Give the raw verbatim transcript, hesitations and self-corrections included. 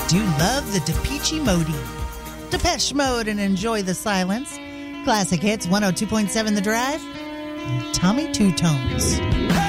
do love the Depeche Mode. Depeche Mode and Enjoy the Silence. Classic Hits, one oh two point seven The Drive. And Tommy Two Tones.